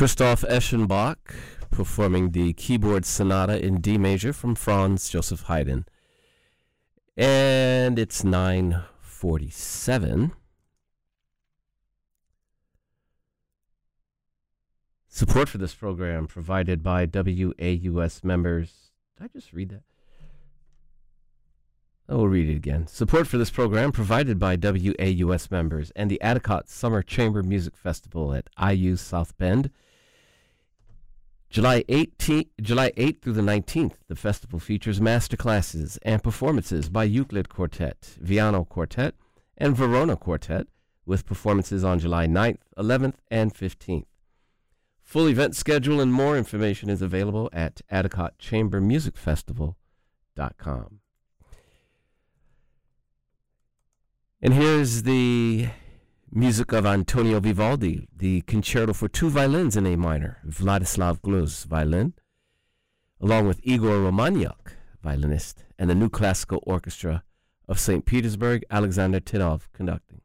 Christoph Eschenbach performing the keyboard sonata in D major from Franz Joseph Haydn. And it's 9:47. Support for this program provided by WAUS members. Did I just read that? We'll read it again. Support for this program provided by WAUS members and the Addicott Summer Chamber Music Festival at IU South Bend. July 8th through the 19th, the festival features masterclasses and performances by Euclid Quartet, Viano Quartet, and Verona Quartet, with performances on July 9th, 11th, and 15th. Full event schedule and more information is available at AddicottChamberMusicFestival.com. And here's the music of Antonio Vivaldi, the Concerto for Two Violins in A Minor, Vladislav Gluz, violin, along with Igor Romaniuk, violinist, and the New Classical Orchestra of St. Petersburg, Alexander Tidov, conducting.